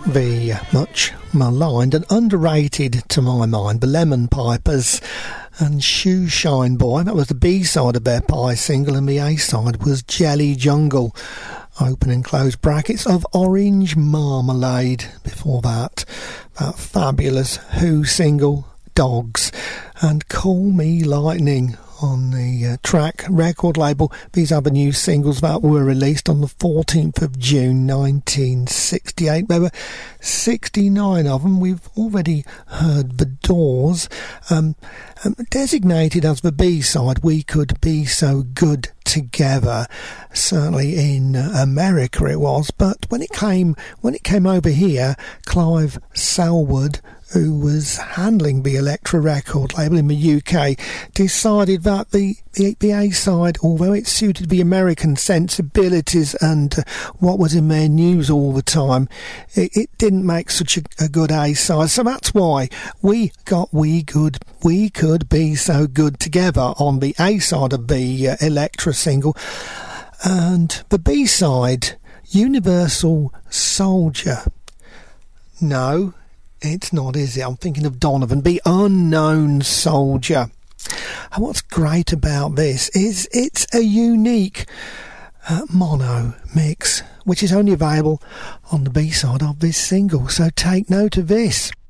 The much maligned and underrated, to my mind, the Lemon Pipers and Shoe Shine Boy. That was the B-side of their Pie single, and the A-side was Jelly Jungle, open and close brackets, of Orange Marmalade. Before that fabulous Who single, Dogs, and Call Me Lightning on the Track record label. These are the new singles that were released on the 14th of June 1968. There were 69 of them. We've already heard The Doors, designated as the B-side, We Could Be So Good Together. Certainly in America it was, but when it came over here, Clive Selwood, who was handling the Elektra record label in the UK, decided that the A-side, although it suited the American sensibilities and what was in their news all the time, it didn't make such a good A-side. So that's why we got We Could Be So Good Together on the A-side of the Elektra single. And the B-side, Universal Soldier. No, it's not, is it? I'm thinking of Donovan, The Unknown Soldier. And what's great about this is it's a unique mono mix, which is only available on the B-side of this single. So take note of this.